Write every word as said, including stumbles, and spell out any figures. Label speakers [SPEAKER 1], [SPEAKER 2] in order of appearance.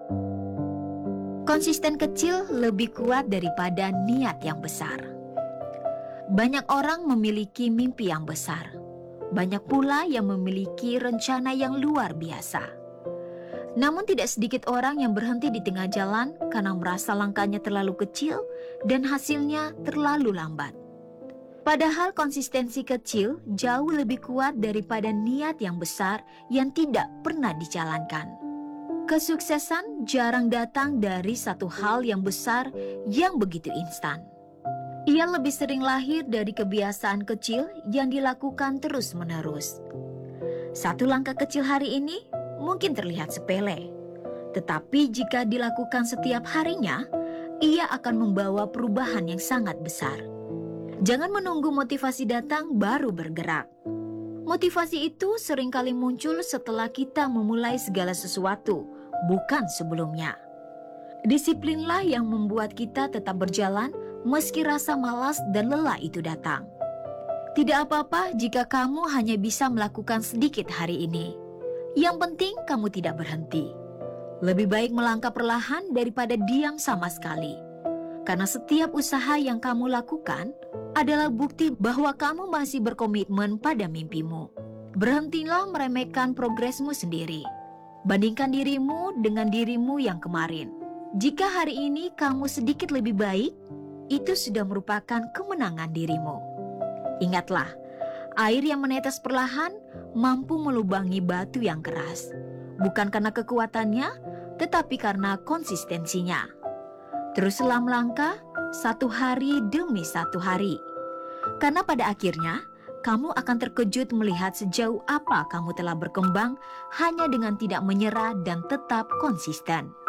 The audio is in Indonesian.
[SPEAKER 1] Konsisten kecil lebih kuat daripada niat yang besar. Banyak orang memiliki mimpi yang besar. Banyak pula yang memiliki rencana yang luar biasa. Namun tidak sedikit orang yang berhenti di tengah jalan karena merasa langkahnya terlalu kecil dan hasilnya terlalu lambat. Padahal konsistensi kecil jauh lebih kuat daripada niat yang besar yang tidak pernah dijalankan. Kesuksesan jarang datang dari satu hal yang besar yang begitu instan. Ia lebih sering lahir dari kebiasaan kecil yang dilakukan terus-menerus. Satu langkah kecil hari ini mungkin terlihat sepele, tetapi jika dilakukan setiap harinya, ia akan membawa perubahan yang sangat besar. Jangan menunggu motivasi datang baru bergerak. Motivasi itu seringkali muncul setelah kita memulai segala sesuatu, bukan sebelumnya. Disiplinlah yang membuat kita tetap berjalan meski rasa malas dan lelah itu datang. Tidak apa-apa jika kamu hanya bisa melakukan sedikit hari ini. Yang penting kamu tidak berhenti. Lebih baik melangkah perlahan daripada diam sama sekali. Karena setiap usaha yang kamu lakukan adalah bukti bahwa kamu masih berkomitmen pada mimpimu. Berhentilah meremehkan progresmu sendiri. Bandingkan dirimu dengan dirimu yang kemarin. Jika hari ini kamu sedikit lebih baik, itu sudah merupakan kemenangan dirimu. Ingatlah, air yang menetes perlahan mampu melubangi batu yang keras. Bukan karena kekuatannya, tetapi karena konsistensinya. Teruslah melangkah satu hari demi satu hari. Karena pada akhirnya, kamu akan terkejut melihat sejauh apa kamu telah berkembang hanya dengan tidak menyerah dan tetap konsisten.